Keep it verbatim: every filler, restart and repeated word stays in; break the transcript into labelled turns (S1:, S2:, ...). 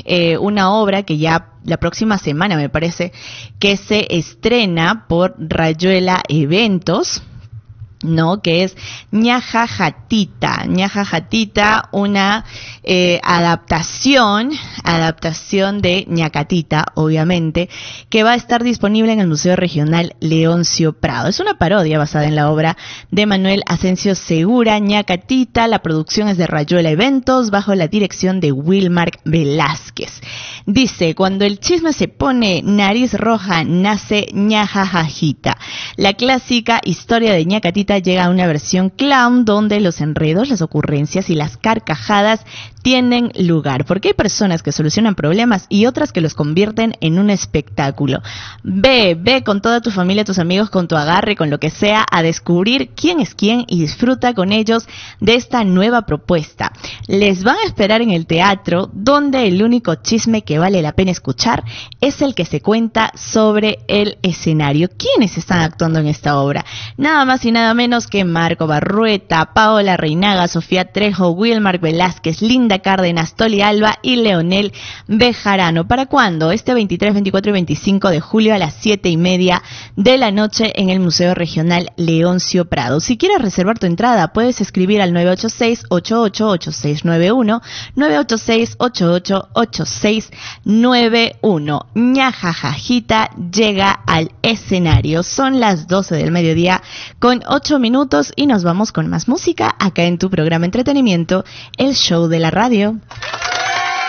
S1: eh, una obra que ya la próxima semana, me parece, que se estrena por Rayuela Eventos, ¿no? Que es Ñajajatita, Ñajajatita, una eh, adaptación, adaptación de Ñacatita, obviamente, que va a estar disponible en el Museo Regional Leoncio Prado. Es una parodia basada en la obra de Manuel Asensio Segura, Ñacatita. La producción es de Rayuela Eventos, bajo la dirección de Wilmar Velázquez. Dice, cuando el chisme se pone nariz roja, nace Ñajajajita. La clásica historia de Ñacatita llega a una versión clown donde los enredos, las ocurrencias y las carcajadas tienen lugar, porque hay personas que solucionan problemas y otras que los convierten en un espectáculo. Ve, ve con toda tu familia, tus amigos, con tu agarre, con lo que sea, a descubrir quién es quién y disfruta con ellos de esta nueva propuesta. Les van a esperar en el teatro, donde el único chisme que vale la pena escuchar es el que se cuenta sobre el escenario. ¿Quiénes están actuando en esta obra? Nada más y nada menos que Marco Barrueta, Paola Reinaga, Sofía Trejo, Wilmar Velázquez, Linda Cárdenas, Toli Alba y Leonel Bejarano. ¿Para cuándo? Este veintitrés, veinticuatro y veinticinco de julio a las siete y media de la noche en el Museo Regional Leoncio Prado. Si quieres reservar tu entrada, puedes escribir al nueve ocho seis, ocho ocho ocho seis nueve uno, nueve ocho seis, ocho ocho ocho seis nueve uno. Ñajajajita llega al escenario. Son las doce del mediodía con ocho minutos y nos vamos con más música acá en tu programa Entretenimiento, el show de la radio.